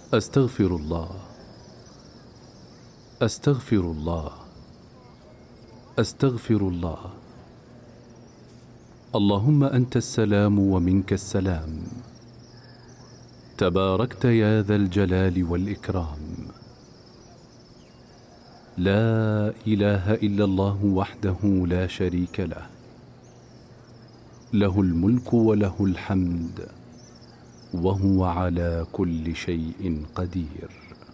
أستغفر الله، أستغفر الله، أستغفر الله. اللهم أنت السلام ومنك السلام، تباركت يا ذا الجلال والإكرام. لا إله إلا الله وحده لا شريك له، له الملك وله الحمد وهو على كل شيء قدير.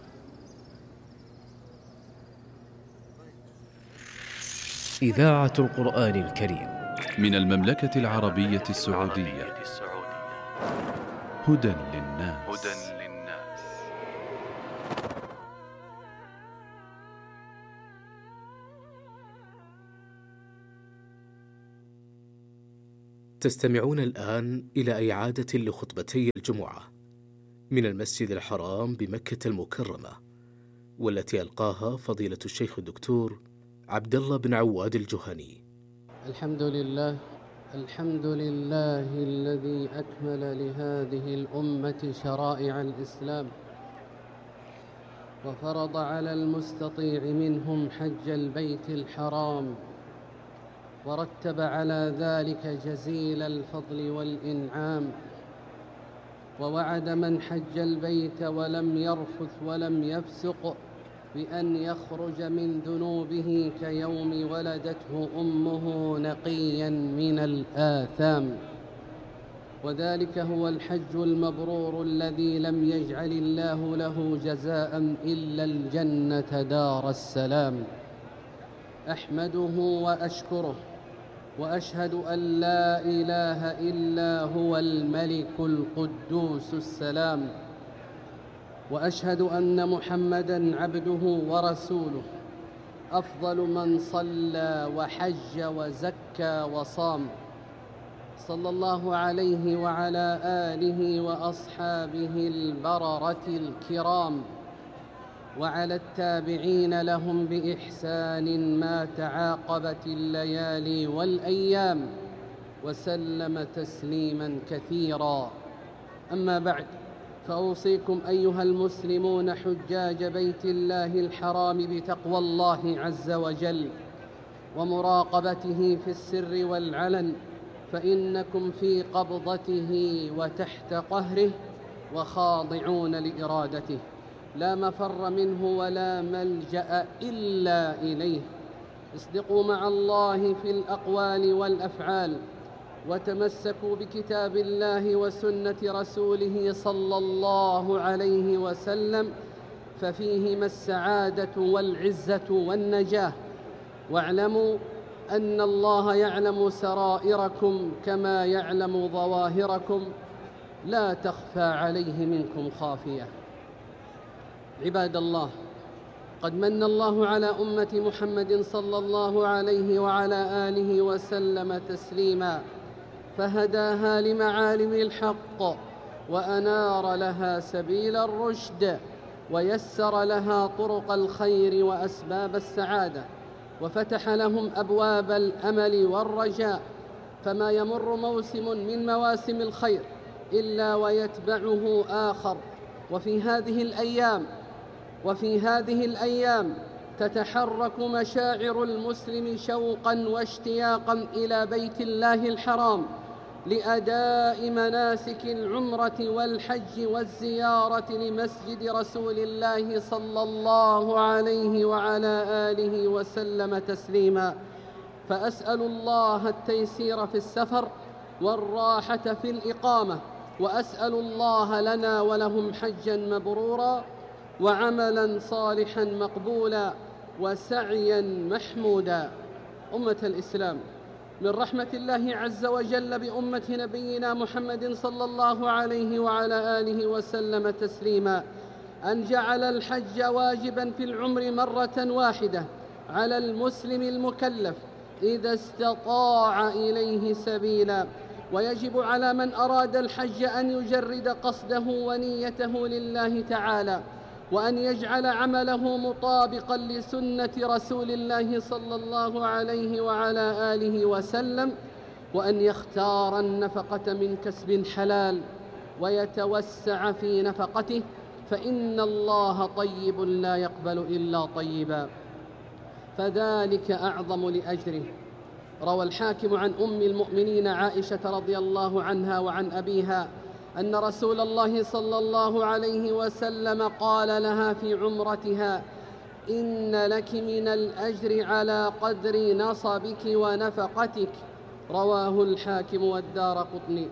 إذاعة القرآن الكريم من المملكة العربية السعودية. هدى للناس. تستمعون الآن إلى إعادة لخطبتي الجمعة من المسجد الحرام بمكة المكرمة، والتي ألقاها فضيلة الشيخ الدكتور عبد الله بن عواد الجهني. الحمد لله، الحمد لله الذي أكمل لهذه الأمة شرائع الإسلام، وفرض على المستطيع منهم حج البيت الحرام، ورتب على ذلك جزيل الفضل والإنعام، ووعد من حج البيت ولم يرفث ولم يفسق بأن يخرج من ذنوبه كيوم ولدته أمه نقيا من الآثام. وذلك هو الحج المبرور الذي لم يجعل الله له جزاء إلا الجنة دار السلام. أحمده وأشكره، وأشهد أن لا إله إلا هو الملك القدوس السلام، وأشهد أن محمدًا عبده ورسوله، أفضل من صلى وحج وزكى وصام، صلى الله عليه وعلى آله وأصحابه البررة الكرام، وعلى التابعين لهم بإحسان ما تعاقبت الليالي والأيام، وسلم تسليماً كثيراً. أما بعد، فأوصيكم أيها المسلمون حجاج بيت الله الحرام بتقوى الله عز وجل ومراقبته في السر والعلن، فإنكم في قبضته وتحت قهره وخاضعون لإرادته، لا مفر منه ولا ملجأ إلا إليه. اصدقوا مع الله في الأقوال والأفعال، وتمسكوا بكتاب الله وسنة رسوله صلى الله عليه وسلم، ففيهما السعادة والعزة والنجاة. واعلموا أن الله يعلم سرائركم كما يعلم ظواهركم، لا تخفى عليه منكم خافية. عباد الله، قد من الله على أمة محمد صلى الله عليه وعلى آله وسلم تسليما، فهداها لمعالم الحق، وأنار لها سبيل الرشد، ويسر لها طرق الخير وأسباب السعادة، وفتح لهم أبواب الأمل والرجاء. فما يمر موسم من مواسم الخير إلا ويتبعه آخر. وفي هذه الأيام تتحرك مشاعر المسلم شوقاً واشتياقاً إلى بيت الله الحرام لأداء مناسك العمرة والحج والزيارة لمسجد رسول الله صلى الله عليه وعلى آله وسلم تسليما. فأسأل الله التيسير في السفر والراحة في الإقامة، وأسأل الله لنا ولهم حجاً مبرورا وعملاً صالحاً مقبولا وسعياً محمودا. أمة الإسلام، من رحمة الله عز وجل بأمة نبينا محمد صلى الله عليه وعلى آله وسلم تسليما أن جعل الحج واجباً في العمر مرة واحدة على المسلم المكلف إذا استطاع إليه سبيلا. ويجب على من أراد الحج أن يجرد قصده ونيته لله تعالى، وأن يجعل عمله مطابقاً لسنة رسول الله صلى الله عليه وعلى آله وسلم، وأن يختار النفقة من كسب حلال ويتوسع في نفقته، فإن الله طيب لا يقبل إلا طيبا، فذلك أعظم لأجره. روى الحاكم عن أم المؤمنين عائشة رضي الله عنها وعن أبيها أن رسول الله صلى الله عليه وسلم قال لها في عمرتها: إن لك من الأجر على قدر نصبك ونفقتك. رواه الحاكم والدارقطني.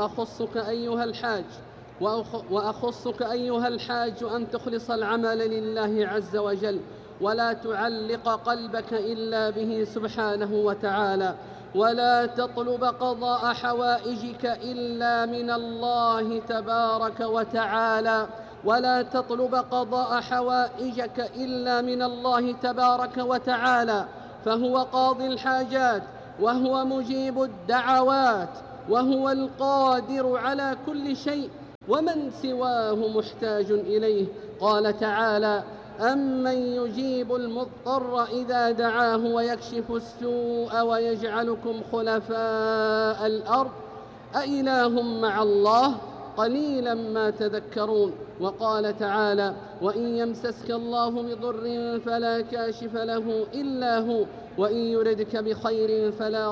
وأخصك أيها الحاج أن تخلص العمل لله عز وجل، ولا تعلق قلبك إلا به سبحانه وتعالى، ولا تطلب قضاء حوائجك إلا من الله تبارك وتعالى، ولا تطلب قضاء حوائجك إلا من الله تبارك وتعالى، فهو قاضي الحاجات، وهو مجيب الدعوات، وهو القادر على كل شيء، ومن سواه محتاج إليه. قال تعالى: أمن يجيب المضطر إذا دعاه ويكشف السوء ويجعلكم خلفاء الأرض أإله مع الله قليلا ما تذكرون. وقال تعالى: وإن يمسسك الله بضر فلا كاشف له إلا هو، وإن يردك بخير فلا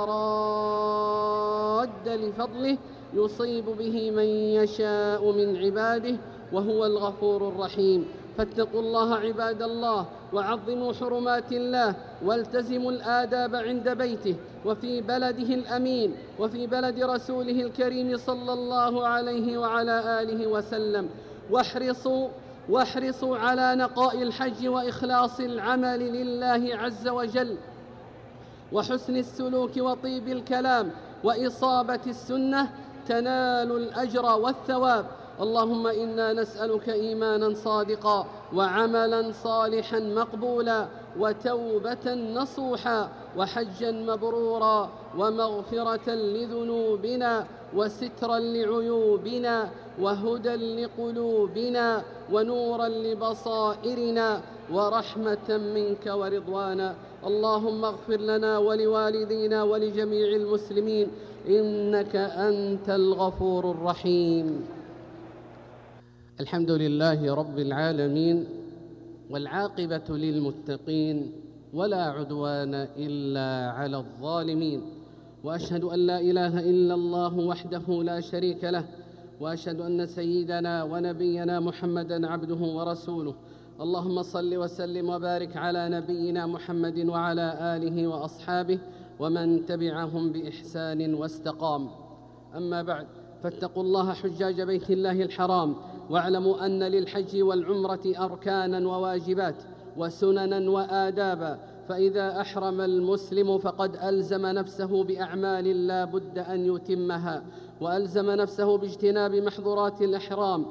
راد لفضله يصيب به من يشاء من عباده وهو الغفور الرحيم. فاتقوا الله عباد الله، وعظموا حرمات الله، والتزموا الآداب عند بيته وفي بلده الأمين وفي بلد رسوله الكريم صلى الله عليه وعلى آله وسلم، واحرصوا على نقاء الحج وإخلاص العمل لله عز وجل، وحسن السلوك وطيب الكلام وإصابة السنة، تنال الأجر والثواب. اللهم إنا نسألك إيمانا صادقا، وعملا صالحا مقبولا، وتوبة نصوحا، وحجا مبرورا، ومغفرة لذنوبنا، وسترا لعيوبنا، وهدى لقلوبنا، ونورا لبصائرنا، ورحمة منك ورضوانا. اللهم اغفر لنا ولوالدينا ولجميع المسلمين، إنك أنت الغفور الرحيم. الحمد لله رب العالمين، والعاقبة للمتقين، ولا عدوان إلا على الظالمين، وأشهد أن لا إله إلا الله وحده لا شريك له، وأشهد أن سيدنا ونبينا محمدًا عبده ورسوله. اللهم صل وسلم وبارك على نبينا محمد وعلى آله وأصحابه ومن تبعهم بإحسان واستقام. أما بعد، فاتقوا الله حجاج بيت الله الحرام، واعلموا أن للحج والعمرة أركانا وواجبات وسننا وآدابا، فإذا أحرم المسلم فقد ألزم نفسه بأعمال لا بد أن يتمها، وألزم نفسه باجتناب محظورات الإحرام،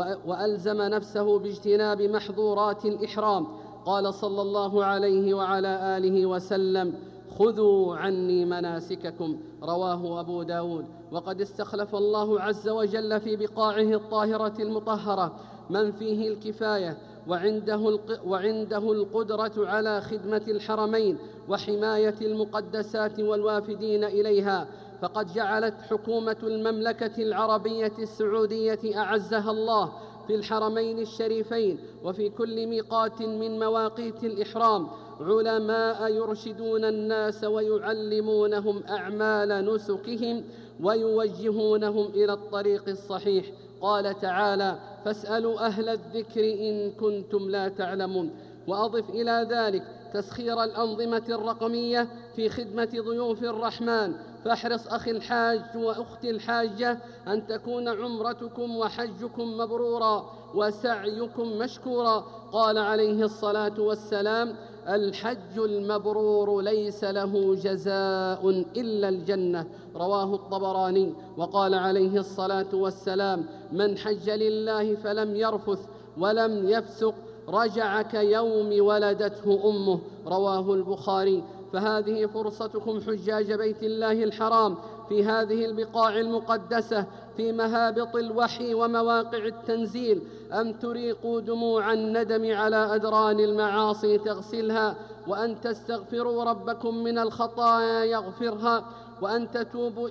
قال صلى الله عليه وعلى آله وسلم: خذوا عني مناسككم. رواه أبو داود. وقد استخلف الله عز وجل في بقاعه الطاهرة المطهرة من فيه الكفاية وعنده القدرة على خدمة الحرمين وحماية المقدسات والوافدين إليها، فقد جعلت حكومة المملكة العربية السعودية أعزها الله في الحرمين الشريفين وفي كل ميقات من مواقيت الإحرام علماء يرشدون الناس ويعلمونهم أعمال نسكهم ويوجهونهم إلى الطريق الصحيح. قال تعالى: فاسألوا أهل الذكر إن كنتم لا تعلمون. وأضف إلى ذلك تسخير الأنظمة الرقمية في خدمة ضيوف الرحمن. فاحرص أخي الحاج وأختي الحاجة أن تكون عمرتكم وحجكم مبرورا وسعيكم مشكورا. قال عليه الصلاة والسلام: الحج المبرور ليس له جزاء إلا الجنة. رواه الطبراني. وقال عليه الصلاة والسلام: من حج لله فلم يرفث ولم يفسق رجع كيوم ولدته أمه. رواه البخاري. فهذه فرصتكم حجاج بيت الله الحرام في هذه البقاع المقدسة في مهابط الوحي ومواقع التنزيل أن تريقوا دموع الندم على أدران المعاصي تغسلها، وأن تستغفروا ربكم من الخطايا يغفرها، وأن تتوبوا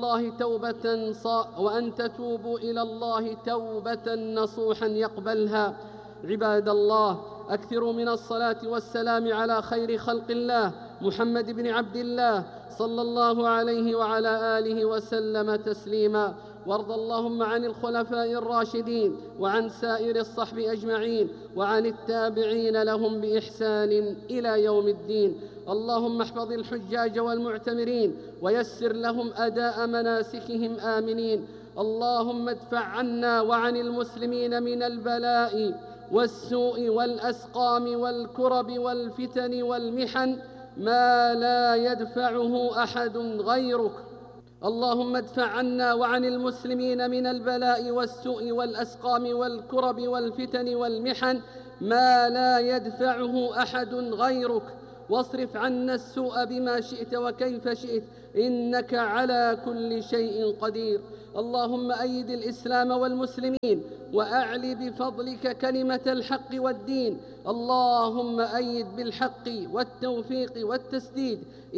إلى الله توبة نصوحا يقبلها. عباد الله، أكثروا من الصلاة والسلام على خير خلق الله محمد بن عبد الله صلى الله عليه وعلى آله وسلم تسليما. وارض اللهم عن الخلفاء الراشدين وعن سائر الصحب أجمعين وعن التابعين لهم بإحسان إلى يوم الدين. اللهم احفظ الحجاج والمعتمرين ويسر لهم أداء مناسكهم آمنين. اللهم ادفع عنا وعن المسلمين من البلاء والسوء والأسقام والكرب والفتن والمحن ما لا يدفعه أحد غيرك. اللهم ادفع عنا وعن المسلمين من البلاء والسوء والأسقام والكرب والفتن والمحن ما لا يدفعه أحد غيرك، واصرف عنا السوء بما شئت وكيف شئت، إنك على كل شيء قدير. اللهم أيد الإسلام والمسلمين وأعل بفضلك كلمة الحق والدين. اللهم أيد بالحق والتوفيق والتسديد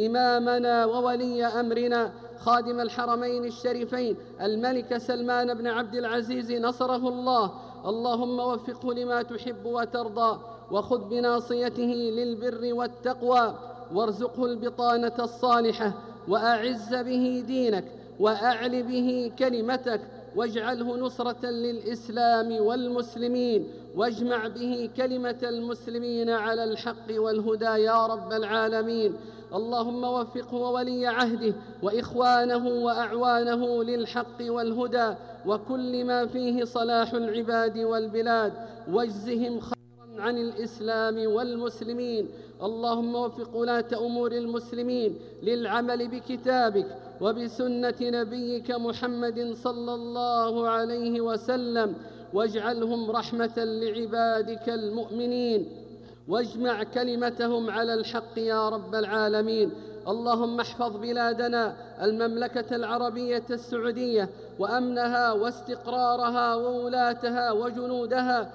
إمامنا وولي أمرنا خادم الحرمين الشريفين الملك سلمان بن عبد العزيز نصره الله. اللهم وفقه لما تحب وترضى، وخذ بناصيته للبر والتقوى، وارزقه البطانة الصالحة، وأعز به دينك وأعل به كلمتك، واجعله نصرة للإسلام والمسلمين، واجمع به كلمة المسلمين على الحق والهدى يا رب العالمين. اللهم وفقه وولي عهده وإخوانه وأعوانه للحق والهدى وكل ما فيه صلاح العباد والبلاد، واجزهم خيرا عن الإسلام والمسلمين. اللهم وفق ولاة أمور المسلمين للعمل بكتابك وبسنة نبيك محمد صلى الله عليه وسلم، واجعلهم رحمة لعبادك المؤمنين، واجمع كلمتهم على الحق يا رب العالمين. اللهم احفظ بلادنا المملكة العربية السعودية وأمنها واستقرارها وولاتها وجنودها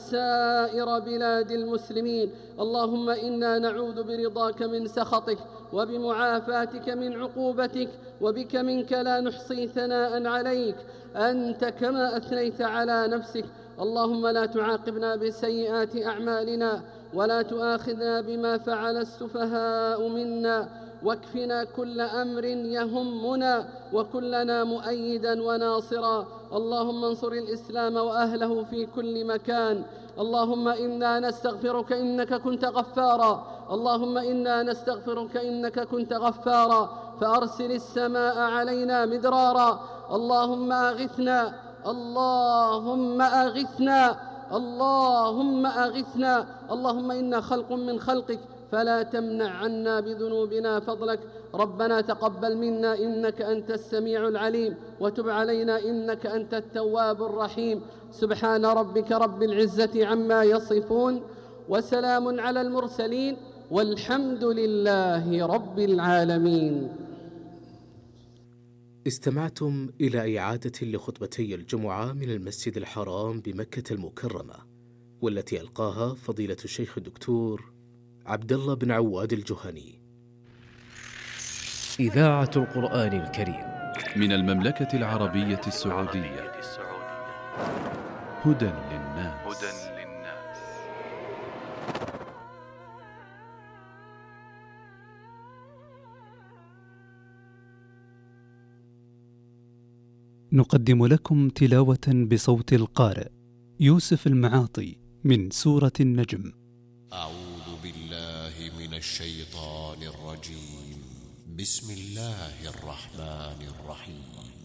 وسائر بلاد المسلمين. اللهم إنا نعوذ برضاك من سخطك وبمعافاتك من عقوبتك، وبك منك لا نحصي ثناء عليك أنت كما أثنيت على نفسك. اللهم لا تعاقبنا بسيئات أعمالنا ولا تؤاخذنا بما فعل السفهاء منا، واكفنا كل أمر يهمنا وكلنا مؤيدا وناصرا. اللهم انصر الإسلام وأهله في كل مكان. اللهم إنا نستغفرك إنك كنت غفارا، اللهم إنا نستغفرك إنك كنت غفارا، فأرسل السماء علينا مدرارا. اللهم أغثنا، اللهم أغثنا، اللهم أغثنا. اللهم إنا خلق من خلقك فلا تمنع عنا بذنوبنا فضلك. ربنا تقبل منا إنك أنت السميع العليم، وتب علينا إنك أنت التواب الرحيم. سبحان ربك رب العزة عما يصفون، وسلام على المرسلين، والحمد لله رب العالمين. استمعتم إلى إعادة لخطبتي الجمعة من المسجد الحرام بمكة المكرمة، والتي ألقاها فضيلة الشيخ الدكتور عبد الله بن عواد الجهني. إذاعة القرآن الكريم من المملكة العربية السعودية. هدى للناس. نقدم لكم تلاوة بصوت القارئ يوسف المعاطي من سورة النجم. أعوذ بالله من الشيطان الرجيم. بسم الله الرحمن الرحيم.